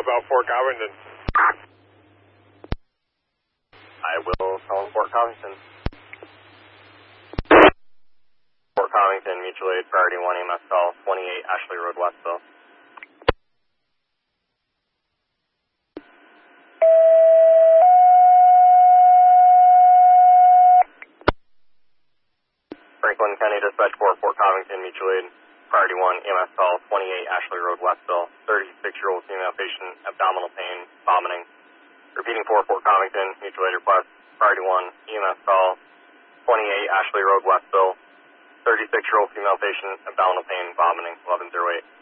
about Fort Covington? I will call Fort Covington. Fort Covington, mutual aid, priority 1, EMS call, 28 Ashley Road, Westville. Franklin County Dispatch 4, Fort Covington, mutual aid, priority 1, EMS call, 28 Ashley Road, Westville, 36-year-old female patient, abdominal pain, vomiting. Repeating 4, Fort Covington, mutual aid request, priority 1, EMS call, 28 Ashley Road, Westville, 36-year-old female patient, abdominal pain, vomiting, 1108.